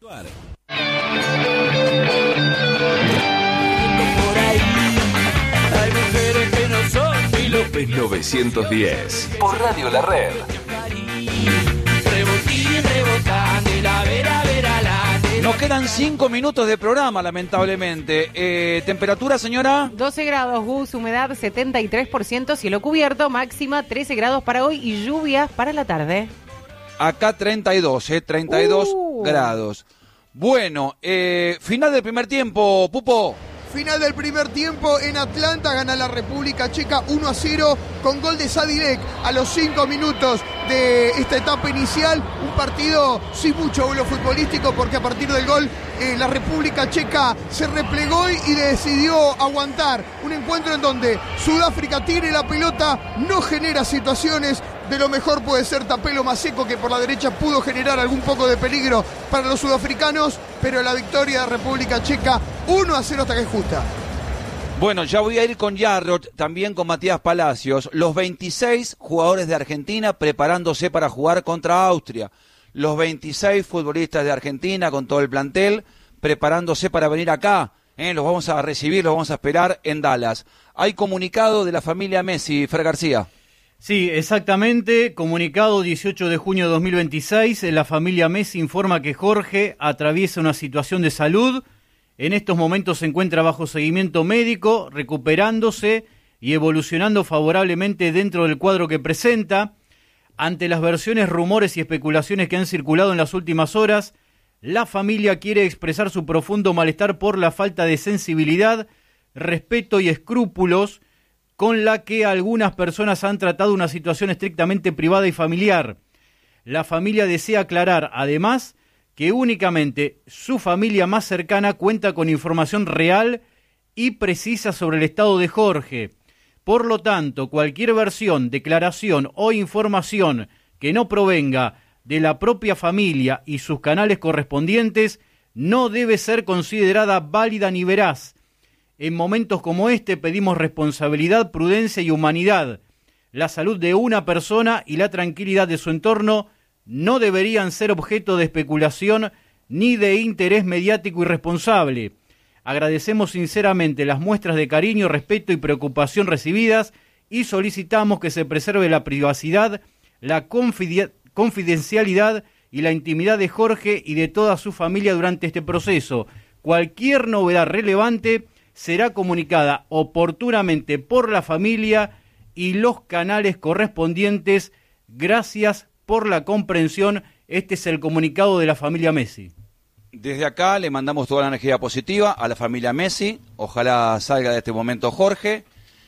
Hay mujeres que no son mi López 910 por Radio La Red. Rebotín, rebotando y la vera, vera, la. Nos quedan 5 minutos de programa, lamentablemente. ¿Temperatura, señora? 12 grados, Gus, humedad 73%, cielo cubierto, máxima 13 grados para hoy y lluvias para la tarde. Acá 32 grados. Bueno, final del primer tiempo, Pupo. Final del primer tiempo en Atlanta, gana la República Checa 1-0 con gol de Sadilek a los 5 minutos de esta etapa inicial. Un partido sin mucho vuelo futbolístico porque a partir del gol la República Checa se replegó y decidió aguantar. Un encuentro en donde Sudáfrica tiene la pelota, no genera situaciones. De lo mejor puede ser Tapelo Maseco, que por la derecha pudo generar algún poco de peligro para los sudafricanos, pero la victoria de República Checa 1-0 hasta que es justa. Bueno, ya voy a ir con Yarrot, también con Matías Palacios. Los 26 jugadores de Argentina preparándose para jugar contra Austria. Los 26 futbolistas de Argentina con todo el plantel preparándose para venir acá. Los vamos a recibir, los vamos a esperar en Dallas. Hay comunicado de la familia Messi, Fer García. Sí, exactamente. Comunicado 18 de junio de 2026. La familia Messi informa que Jorge atraviesa una situación de salud. En estos momentos se encuentra bajo seguimiento médico, recuperándose y evolucionando favorablemente dentro del cuadro que presenta. Ante las versiones, rumores y especulaciones que han circulado en las últimas horas, la familia quiere expresar su profundo malestar por la falta de sensibilidad, respeto y escrúpulos con la que algunas personas han tratado una situación estrictamente privada y familiar. La familia desea aclarar, además, que únicamente su familia más cercana cuenta con información real y precisa sobre el estado de Jorge. Por lo tanto, cualquier versión, declaración o información que no provenga de la propia familia y sus canales correspondientes no debe ser considerada válida ni veraz. En momentos como este pedimos responsabilidad, prudencia y humanidad. La salud de una persona y la tranquilidad de su entorno no deberían ser objeto de especulación ni de interés mediático irresponsable. Agradecemos sinceramente las muestras de cariño, respeto y preocupación recibidas y solicitamos que se preserve la privacidad, la confidencialidad y la intimidad de Jorge y de toda su familia durante este proceso. Cualquier novedad relevante será comunicada oportunamente por la familia y los canales correspondientes. Gracias por la comprensión. Este es el comunicado de la familia Messi. Desde acá le mandamos toda la energía positiva a la familia Messi. Ojalá salga de este momento Jorge.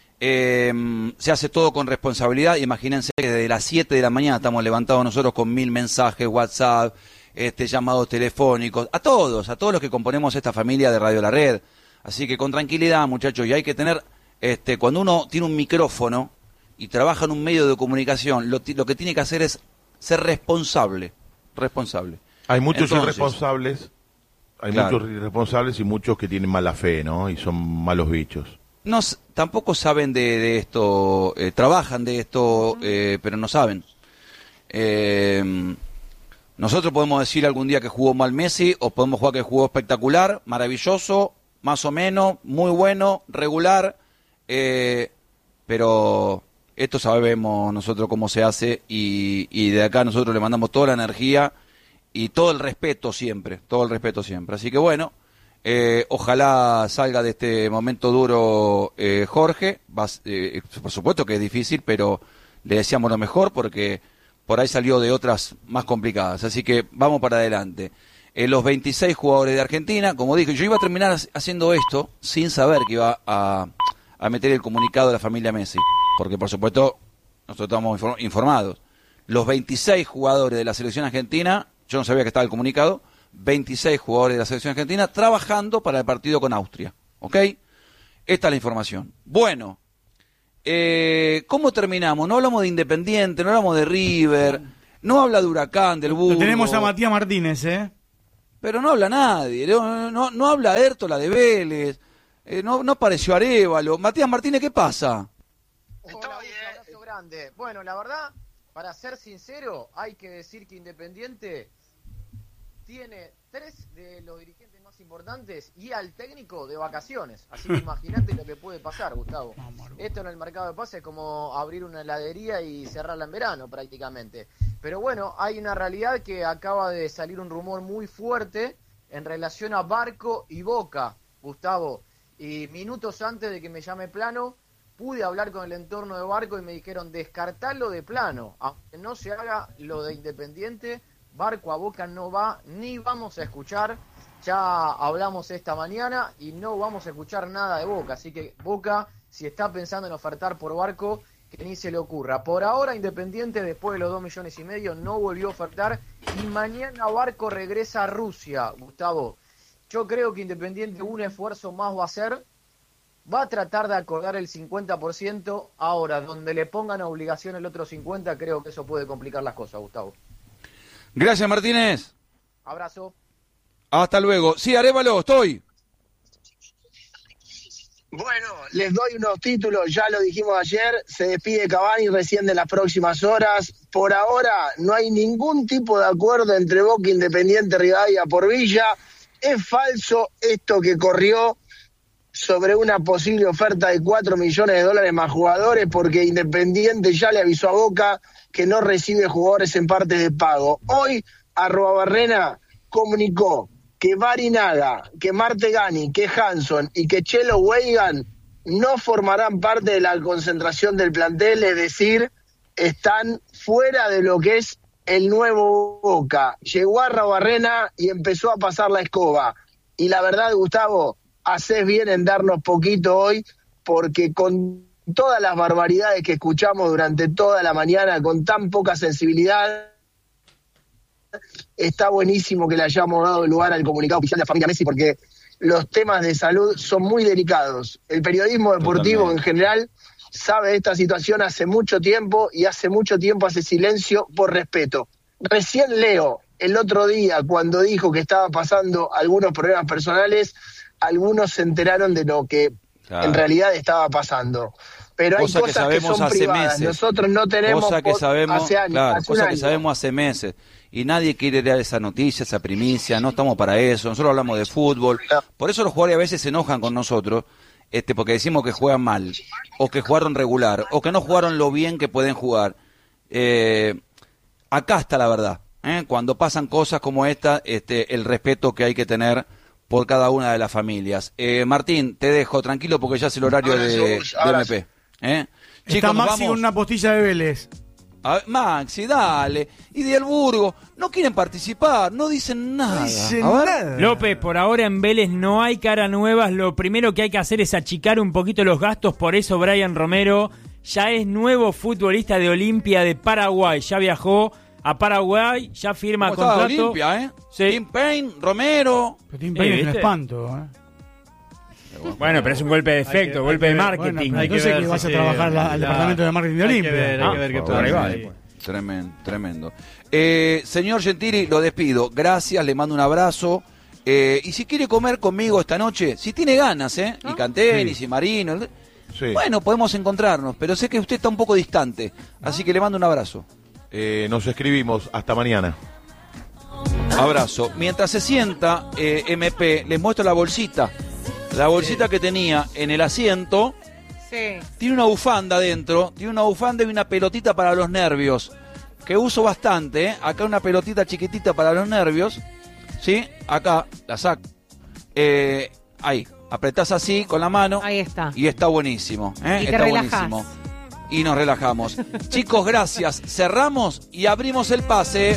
Se hace todo con responsabilidad. Imagínense que desde las 7 de la mañana estamos levantados nosotros con 1000 mensajes, WhatsApp, llamados telefónicos, a todos los que componemos esta familia de Radio La Red. Así que con tranquilidad, muchachos, y hay que tener, cuando uno tiene un micrófono y trabaja en un medio de comunicación, lo que tiene que hacer es ser responsable. Hay muchos Entonces, irresponsables, claro, muchos irresponsables y muchos que tienen mala fe, ¿no? Y son malos bichos. No, tampoco saben de esto, trabajan de esto, pero no saben. Nosotros podemos decir algún día que jugó mal Messi, o podemos jugar que jugó espectacular, maravilloso, más o menos, muy bueno, regular, pero esto sabemos nosotros cómo se hace y de acá nosotros le mandamos toda la energía y todo el respeto siempre. Así que bueno, ojalá salga de este momento duro Jorge. Por supuesto que es difícil, pero le deseamos lo mejor porque por ahí salió de otras más complicadas. Así que vamos para adelante. Los 26 jugadores de Argentina, como dije, yo iba a terminar haciendo esto sin saber que iba a meter el comunicado de la familia Messi, porque por supuesto nosotros estamos informados. Los 26 jugadores de la selección argentina, yo no sabía que estaba el comunicado, 26 jugadores de la selección argentina trabajando para el partido con Austria, ¿ok? Esta es la información. Bueno, ¿cómo terminamos? No hablamos de Independiente, no hablamos de River, no habla de Huracán, del Burgo. Lo tenemos a Matías Martínez, Pero no habla nadie, no habla Hértola de Vélez, no apareció Arévalo. Matías Martínez, ¿qué pasa? Hola, un abrazo grande. Bueno, la verdad, para ser sincero, hay que decir que Independiente tiene 3 de los dirigentes más importantes y al técnico de vacaciones. Así que imagínate lo que puede pasar, Gustavo. Esto en el mercado de pases es como abrir una heladería y cerrarla en verano prácticamente. Pero bueno, hay una realidad que acaba de salir un rumor muy fuerte en relación a Barco y Boca, Gustavo. Y minutos antes de que me llame Plano, pude hablar con el entorno de Barco y me dijeron descartarlo de plano. Aunque no se haga lo de Independiente, Barco a Boca no va, ni vamos a escuchar. Ya hablamos esta mañana y no vamos a escuchar nada de Boca. Así que Boca, si está pensando en ofertar por Barco, que ni se le ocurra. Por ahora, Independiente, después de los 2,5 millones, no volvió a ofertar. Y mañana Barco regresa a Rusia, Gustavo. Yo creo que Independiente un esfuerzo más va a hacer. Va a tratar de acordar el 50%. Ahora, donde le pongan obligación el otro 50%, creo que eso puede complicar las cosas, Gustavo. Gracias, Martínez. Abrazo. Hasta luego. Sí, Arévalo, estoy. Bueno, les doy unos títulos, ya lo dijimos ayer, se despide Cavani recién de las próximas horas. Por ahora no hay ningún tipo de acuerdo entre Boca e Independiente Rivadavia por Villa. Es falso esto que corrió sobre una posible oferta de $4 millones más jugadores, porque Independiente ya le avisó a Boca que no recibe jugadores en parte de pago. Hoy @Barrena comunicó que Barinaga, que Martegani, que Hanson y que Chelo Weigan no formarán parte de la concentración del plantel, es decir, están fuera de lo que es el nuevo Boca. Llegó Barrena y empezó a pasar la escoba. Y la verdad, Gustavo, haces bien en darnos poquito hoy, porque con todas las barbaridades que escuchamos durante toda la mañana, con tan poca sensibilidad, está buenísimo que le hayamos dado lugar al comunicado oficial de la familia Messi, porque los temas de salud son muy delicados. El periodismo deportivo en general sabe de esta situación hace mucho tiempo, y hace mucho tiempo hace silencio por respeto. Recién Leo, el otro día, cuando dijo que estaba pasando algunos problemas personales, algunos se enteraron de lo que en realidad estaba pasando. Pero hay cosas que sabemos que son privadas. Meses. Nosotros no tenemos cosas que sabemos hace años. Claro, hace cosas que año. sabemos hace meses. Y nadie quiere dar esa noticia, esa primicia. No estamos para eso. Nosotros hablamos de fútbol. Por eso los jugadores a veces se enojan con nosotros, porque decimos que juegan mal, o que jugaron regular, o que no jugaron lo bien que pueden jugar. Acá está la verdad. Cuando pasan cosas como esta, el respeto que hay que tener por cada una de las familias. Martín, te dejo tranquilo porque ya es el horario de MP. Está Chicos, Maxi con una postilla de Vélez. A ver, Maxi, dale. Y de Alburgo, no quieren participar, no dicen nada. López, por ahora en Vélez no hay caras nuevas. Lo primero que hay que hacer es achicar un poquito los gastos. Por eso Brian Romero ya es nuevo futbolista de Olimpia de Paraguay. Ya viajó a Paraguay, ya firma contrato. Olimpia, Sí. Tim Payne, Romero. Pero Tim Payne es un espanto, Bueno, pero es un golpe de efecto, golpe de marketing. Bueno, hay que ver que vas a trabajar al departamento de marketing de Olimpia. Hay que ver qué puede. Tremendo. Señor Gentili, lo despido. Gracias, le mando un abrazo. Y si quiere comer conmigo esta noche, si tiene ganas, y Cantenis, y Marino, bueno, podemos encontrarnos, pero sé que usted está un poco distante, así que le mando un abrazo. Nos escribimos, hasta mañana. Abrazo. Mientras se sienta, MP, les muestro la bolsita. La bolsita que tenía en el asiento. Sí. Tiene una bufanda adentro, tiene una bufanda y una pelotita para los nervios, que uso bastante, Acá una pelotita chiquitita para los nervios, ¿sí? Acá, la saco. Ahí, apretás así con la mano. Ahí está. Y está buenísimo, Y te está relajás. buenísimo. Y nos relajamos. Chicos, gracias. Cerramos y abrimos el pase.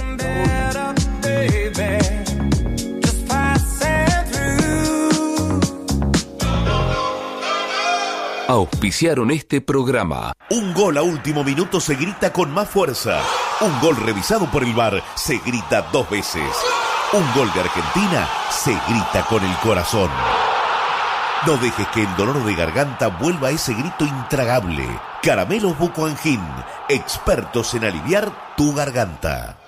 Auspiciaron este programa. Un gol a último minuto se grita con más fuerza. Un gol revisado por el VAR se grita 2 veces. Un gol de Argentina se grita con el corazón. No dejes que el dolor de garganta vuelva a ese grito intragable. Caramelos Buco Angin, expertos en aliviar tu garganta.